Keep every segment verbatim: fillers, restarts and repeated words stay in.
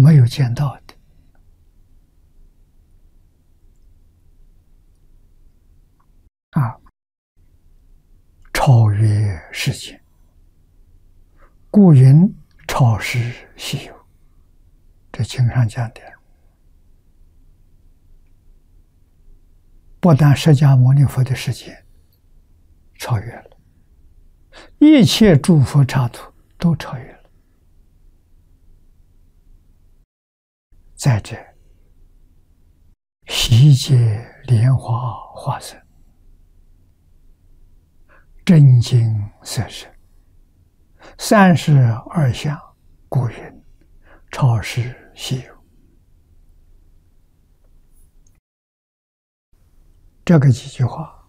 没有见到的啊，超越世间，故云超世稀有。这经上讲的，不但释迦牟尼佛的世界超越了，一切诸佛刹土都超越了。再者，悉皆莲花化身，真经色身，三十二相，故云超世稀有。这个几句话，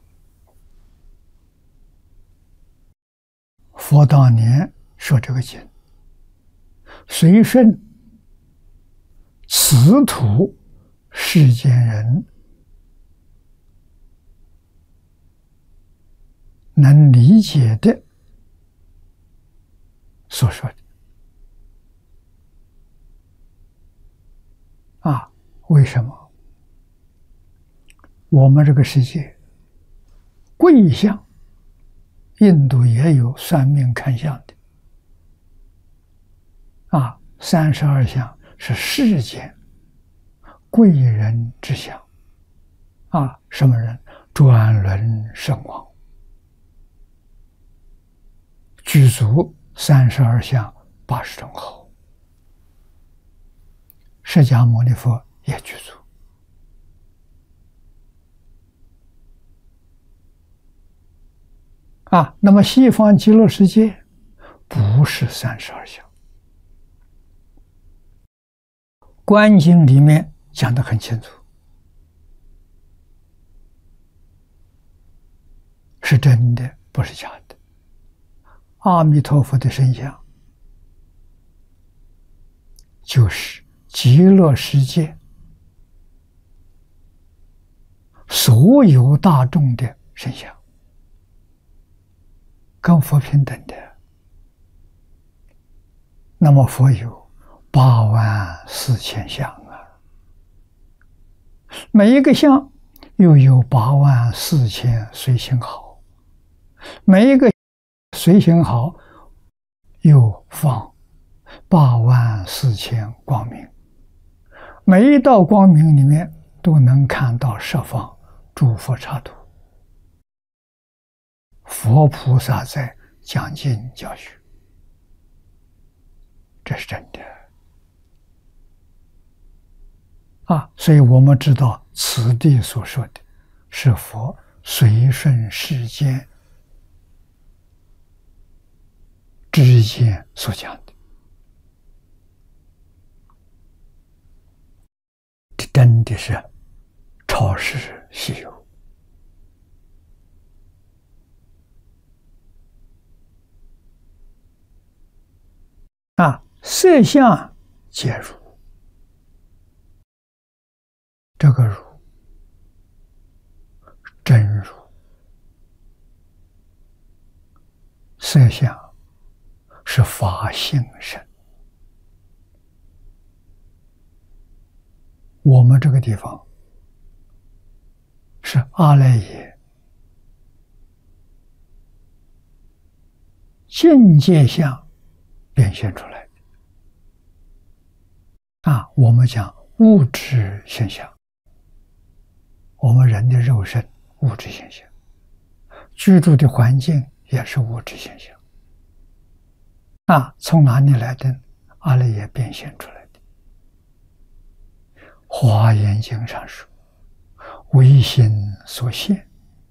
佛当年说这个经，随顺此土世间人能理解的所说的啊，为什么？我们这个世界贵相，印度也有算命看相的啊，三十二相是世间贵人之相啊，什么人？转轮圣王，具足三十二相八十种好，释迦牟尼佛也具足。啊，那么西方极乐世界不是三十二相，观经里面讲得很清楚，是真的，不是假的。阿弥陀佛的身相就是极乐世界所有大众的身相，跟佛平等的。那么佛有八万四千相啊，每一个相又有八万四千随行好，每一个随行好又放八万四千光明，每一道光明里面都能看到十方诸佛刹土，佛菩萨在讲经教学，这是真的啊！所以我们知道此地所说的是佛随顺世间之间所讲的，这真的是超世稀有啊！色相皆如，这个如真如，色相是法性身。我们这个地方是阿赖耶境界相变现出来的啊，我们讲物质现象，我们人的肉身物质现象，居住的环境也是物质现象啊，从哪里来的？阿赖耶变现出来的。华严经上说，唯心所现，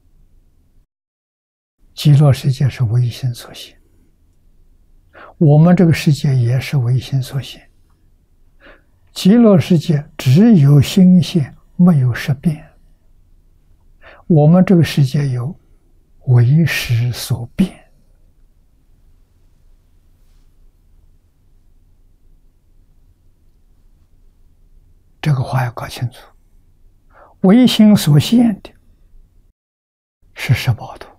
极乐世界是唯心所现，我们这个世界也是唯心所现。极乐世界只有心现，没有识变。我们这个世界有为识所变。这个话要搞清楚，唯心所现的是十八度，